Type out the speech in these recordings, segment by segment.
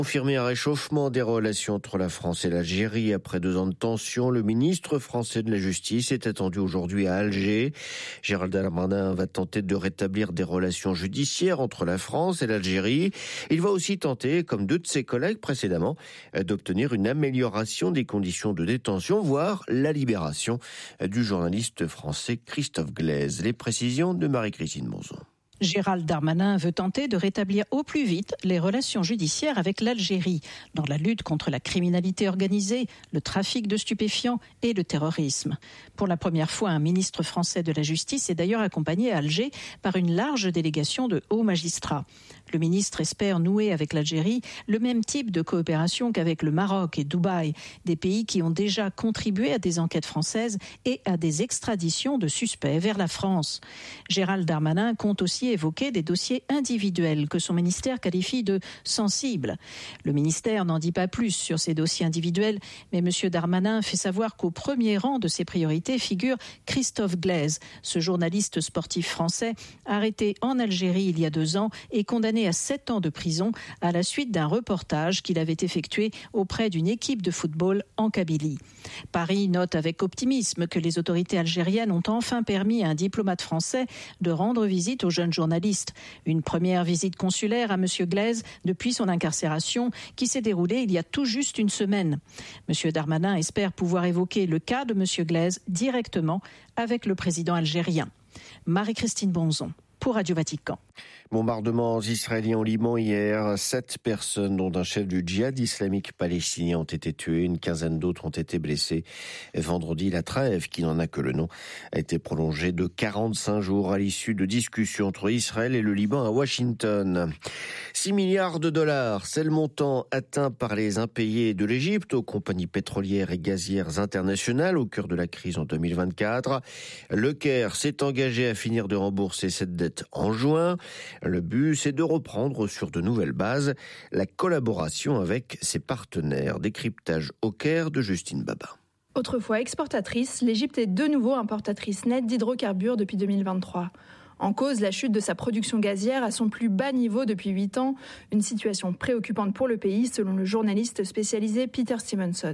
Confirmer un réchauffement des relations entre la France et l'Algérie après 2 ans de tension. Le ministre français de la Justice est attendu aujourd'hui à Alger. Gérald Darmanin va tenter de rétablir des relations judiciaires entre la France et l'Algérie. Il va aussi tenter, comme 2 de ses collègues précédemment, d'obtenir une amélioration des conditions de détention, voire la libération du journaliste français Christophe Glaise. Les précisions de Marie-Christine Bonzon. Gérald Darmanin veut tenter de rétablir au plus vite les relations judiciaires avec l'Algérie dans la lutte contre la criminalité organisée, le trafic de stupéfiants et le terrorisme. Pour la première fois, un ministre français de la Justice est d'ailleurs accompagné à Alger par une large délégation de hauts magistrats. Le ministre espère nouer avec l'Algérie le même type de coopération qu'avec le Maroc et Dubaï, des pays qui ont déjà contribué à des enquêtes françaises et à des extraditions de suspects vers la France. Gérald Darmanin compte aussi évoquer des dossiers individuels que son ministère qualifie de sensibles. Le ministère n'en dit pas plus sur ces dossiers individuels, mais M. Darmanin fait savoir qu'au premier rang de ses priorités figure Christophe Glaise, ce journaliste sportif français arrêté en Algérie il y a 2 ans et condamné à 7 ans de prison à la suite d'un reportage qu'il avait effectué auprès d'une équipe de football en Kabylie. Paris note avec optimisme que les autorités algériennes ont enfin permis à un diplomate français de rendre visite aux jeunes journaliste. Une première visite consulaire à M. Glaise depuis son incarcération qui s'est déroulée il y a tout juste 1 semaine. M. Darmanin espère pouvoir évoquer le cas de M. Glaise directement avec le président algérien. Marie-Christine Bonzon pour Radio Vatican. Bombardements israéliens au Liban hier. 7 personnes, dont un chef du djihad islamique palestinien, ont été tuées. Une quinzaine d'autres ont été blessées. Vendredi, la trêve, qui n'en a que le nom, a été prolongée de 45 jours à l'issue de discussions entre Israël et le Liban à Washington. 6 milliards de dollars, c'est le montant atteint par les impayés de l'Égypte aux compagnies pétrolières et gazières internationales au cœur de la crise en 2024. Le Caire s'est engagé à finir de rembourser cette dette en juin. Le but, c'est de reprendre sur de nouvelles bases la collaboration avec ses partenaires. Décryptage au Caire de Justine Baba. Autrefois exportatrice, l'Égypte est de nouveau importatrice nette d'hydrocarbures depuis 2023. En cause, la chute de sa production gazière à son plus bas niveau depuis 8 ans, une situation préoccupante pour le pays, selon le journaliste spécialisé Peter Stevenson.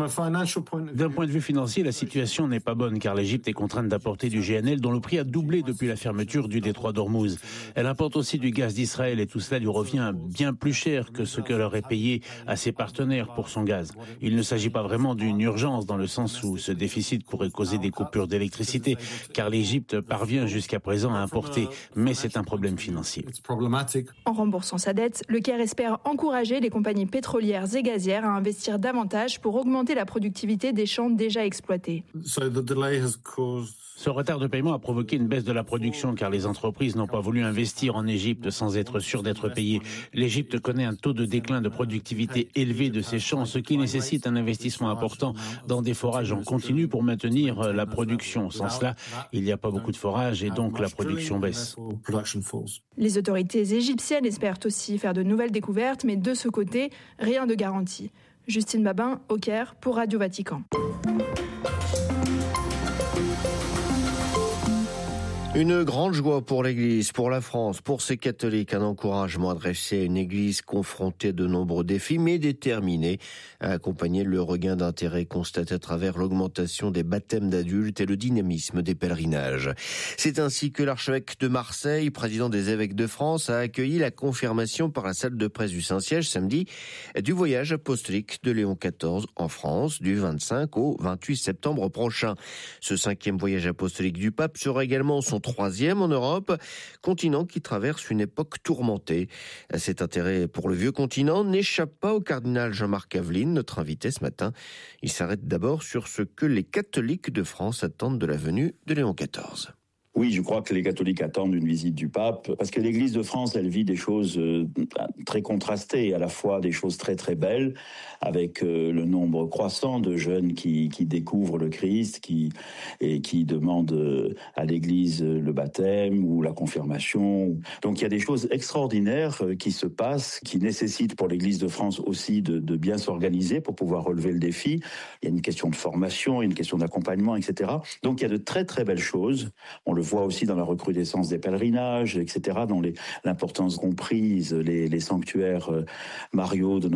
D'un point de vue financier, la situation n'est pas bonne car l'Égypte est contrainte d'apporter du GNL dont le prix a doublé depuis la fermeture du détroit d'Ormuz. Elle importe aussi du gaz d'Israël et tout cela lui revient bien plus cher que ce que leur est payé à ses partenaires pour son gaz. Il ne s'agit pas vraiment d'une urgence dans le sens où ce déficit pourrait causer des coupures d'électricité car l'Égypte parvient jusqu'à présent à importer, mais c'est un problème financier. En remboursant sa dette, le Caire espère encourager les compagnies pétrolières et gazières à investir davantage pour augmenter la productivité des champs déjà exploités. Ce retard de paiement a provoqué une baisse de la production car les entreprises n'ont pas voulu investir en Égypte sans être sûres d'être payées. L'Égypte connaît un taux de déclin de productivité élevé de ses champs, ce qui nécessite un investissement important dans des forages en continu pour maintenir la production. Sans cela, il n'y a pas beaucoup de forages et donc la production baisse. Les autorités égyptiennes espèrent aussi faire de nouvelles découvertes, mais de ce côté, rien de garanti. Justine Babin, au Caire, pour Radio Vatican. Une grande joie pour l'Église, pour la France, pour ses catholiques. Un encouragement adressé à une Église confrontée à de nombreux défis, mais déterminée à accompagner le regain d'intérêt constaté à travers l'augmentation des baptêmes d'adultes et le dynamisme des pèlerinages. C'est ainsi que l'archevêque de Marseille, président des évêques de France, a accueilli la confirmation par la salle de presse du Saint-Siège samedi du voyage apostolique de Léon XIV en France du 25 au 28 septembre prochain. Ce 5e voyage apostolique du pape sera également son 3e en Europe, continent qui traverse une époque tourmentée. Cet intérêt pour le vieux continent n'échappe pas au cardinal Jean-Marc Aveline, notre invité ce matin. Il s'arrête d'abord sur ce que les catholiques de France attendent de la venue de Léon XIV. Oui, je crois que les catholiques attendent une visite du pape, parce que l'Église de France, elle vit des choses très contrastées, à la fois des choses très très belles, avec le nombre croissant de jeunes qui découvrent le Christ, qui demandent à l'Église le baptême ou la confirmation. Donc il y a des choses extraordinaires qui se passent, qui nécessitent pour l'Église de France aussi de bien s'organiser pour pouvoir relever le défi. Il y a une question de formation, une question d'accompagnement, etc. Donc il y a de très très belles choses. On le voit aussi dans la recrudescence des pèlerinages, etc., dans l'importance comprise, les sanctuaires mariaux de